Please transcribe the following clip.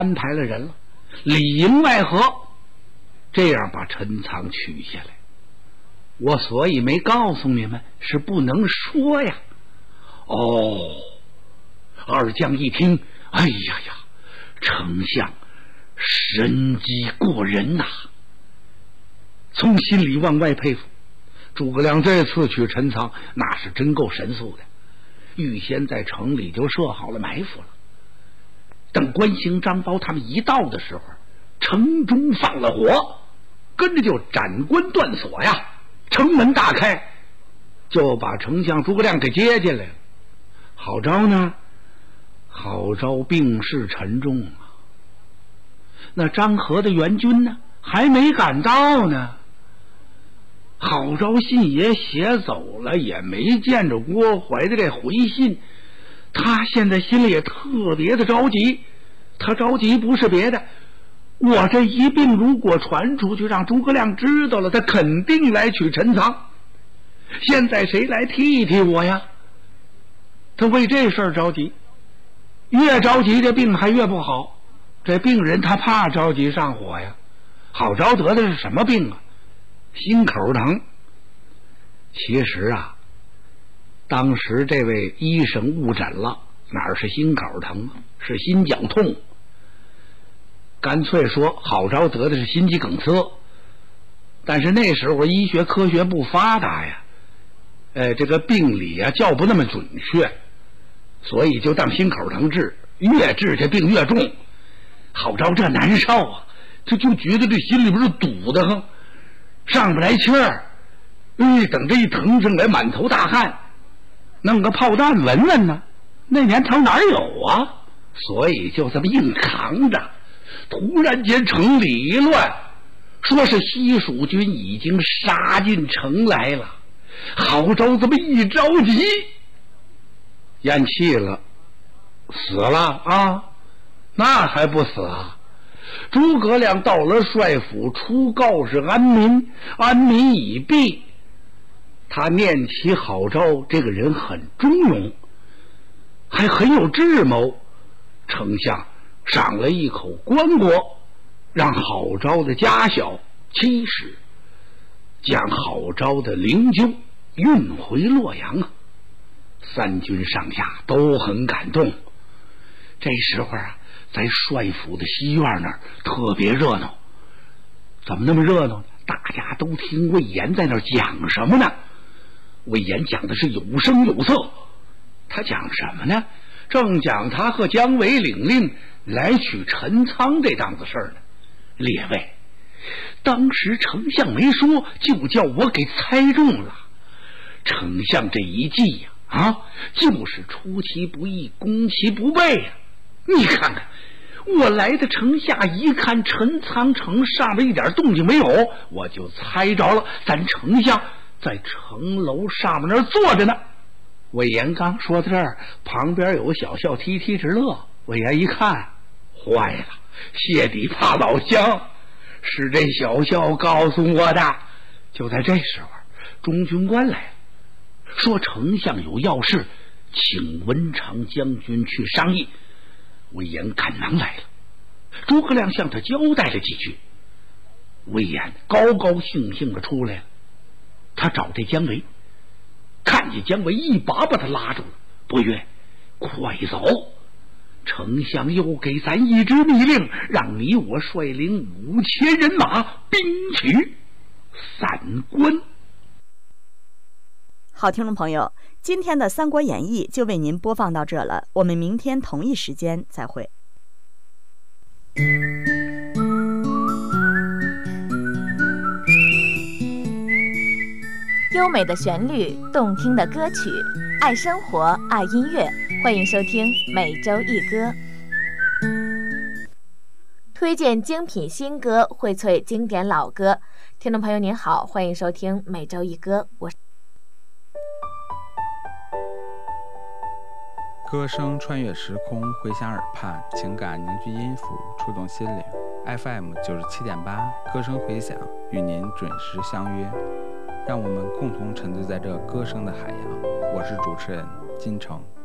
安排了人了，里应外合，这样把陈仓取下来。我所以没告诉你们，是不能说呀。哦，二将一听，哎呀呀，丞相神机过人呐，从心里往外佩服。诸葛亮这次取陈仓，那是真够神速的，预先在城里就设好了埋伏了。等关兴、张苞他们一到的时候，城中放了火，跟着就斩关断锁呀，城门大开，就把丞相诸葛亮给接进来了。郝昭呢？郝昭病势沉重啊。那张合的援军呢？还没赶到呢。郝昭信也写走了，也没见着郭淮的这回信，他现在心里也特别的着急。他着急不是别的，我这一病如果传出去，让诸葛亮知道了，他肯定来取陈仓。现在谁来替替我呀？他为这事儿着急，越着急这病还越不好。这病人他怕着急上火呀。郝昭得的是什么病啊？心口疼。其实啊，当时这位医生误诊了，哪是心口疼啊，是心绞痛。干脆说郝昭得的是心肌梗塞。但是那时候医学科学不发达呀，这个病理啊叫不那么准确，所以就当心口疼治，越治这病越重。郝昭这难受啊，他就觉得这心里边是堵得慌，上不来气儿。等这一疼上来满头大汗，弄个炮弹闻闻呢，那年头哪有啊？所以就这么硬扛着。突然间城里一乱，说是西蜀军已经杀进城来了。郝昭这么一着急，咽气了，死了啊？那还不死啊？诸葛亮到了帅府，出告示安民，安民已毕。他念起郝昭这个人很忠勇，还很有智谋，丞相赏了一口棺椁，让郝昭的家小妻室将郝昭的灵柩运回洛阳啊。三军上下都很感动。这时候啊，在帅府的西院那儿特别热闹。怎么那么热闹呢？大家都听魏延在那儿讲什么呢？魏延讲的是有声有色。他讲什么呢？正讲他和姜维领令来取陈仓这档子事儿呢。列位，当时丞相没说，就叫我给猜中了。丞相这一计呀，就是出其不意，攻其不备呀。你看看，我来的城下一看，陈仓城上面一点动静没有，我就猜着了，咱丞相在城楼上面那儿坐着呢。魏延刚说到这儿，旁边有小校踢踢直乐。魏延一看，坏了，谢底怕老姜，是这小校告诉我的。就在这时候，中军官来了，说丞相有要事，请文长将军去商议。魏延赶忙来了，诸葛亮向他交代了几句。魏延高高兴兴的出来了，他找这姜维，看见姜维一把把他拉住了。伯约，快走，丞相又给咱一支密令，让你我率领5000人马兵取三关。 好，听众朋友，今天的《三国演义》就为您播放到这了，我们明天同一时间再会。 优美的旋律，动听的歌曲，爱生活，爱音乐，欢迎收听每周一歌，推荐精品新歌，荟萃经典老歌。听众朋友您好，欢迎收听每周一歌，我是歌声穿越时空，回响耳畔，情感凝聚音符，触动心灵。FM 97.8，歌声回响，与您准时相约。让我们共同沉醉在这歌声的海洋。我是主持人金城。